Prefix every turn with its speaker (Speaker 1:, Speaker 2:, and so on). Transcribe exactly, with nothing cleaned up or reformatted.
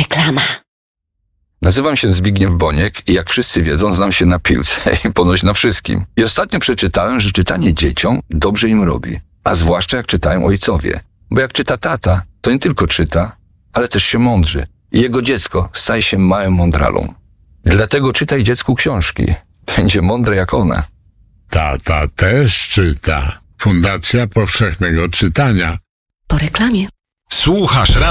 Speaker 1: Reklama.
Speaker 2: Nazywam się Zbigniew Boniek i jak wszyscy wiedzą, znam się na piłce i ponoć na wszystkim. I ostatnio przeczytałem, że czytanie dzieciom dobrze im robi. A zwłaszcza jak czytają ojcowie. Bo jak czyta tata, to nie tylko czyta, ale też się mądrzy. I jego dziecko staje się małym mądralą. Dlatego czytaj dziecku książki. Będzie mądre jak one.
Speaker 3: Tata też czyta. Fundacja Powszechnego Czytania.
Speaker 1: Po reklamie.
Speaker 4: Słuchasz